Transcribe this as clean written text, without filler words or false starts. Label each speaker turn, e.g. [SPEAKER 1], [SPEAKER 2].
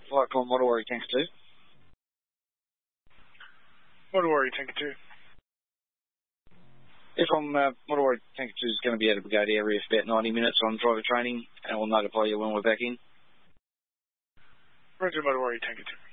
[SPEAKER 1] Flight call Model Warrior Tanker 2.
[SPEAKER 2] Model Warrior Tanker 2.
[SPEAKER 1] If I'm Model Warrior Tanker 2 is going to be at a Brigade area for about 90 minutes on driver training, and we'll notify you when we're back in.
[SPEAKER 2] Roger, Model Warrior Tanker 2.